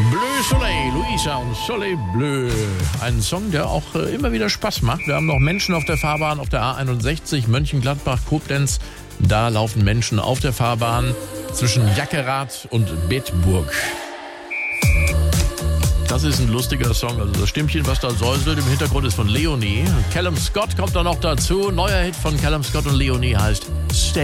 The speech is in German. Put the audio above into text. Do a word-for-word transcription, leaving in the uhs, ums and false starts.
Bleu Soleil, Luisa und Soleil Bleu. Ein Song, der auch äh, immer wieder Spaß macht. Wir haben noch Menschen auf der Fahrbahn auf der A einundsechzig, Mönchengladbach, Koblenz. Da laufen Menschen auf der Fahrbahn zwischen Jackerath und Bedburg. Das ist ein lustiger Song. Also das Stimmchen, was da säuselt im Hintergrund, ist von Leonie. Callum Scott kommt da noch dazu. Neuer Hit von Callum Scott und Leonie heißt Stay.